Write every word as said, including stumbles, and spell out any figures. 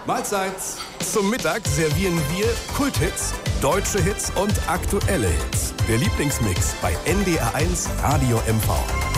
Mahlzeit. Zum Mittag servieren wir Kulthits, deutsche Hits und aktuelle Hits. Der Lieblingsmix bei N D R eins Radio M V.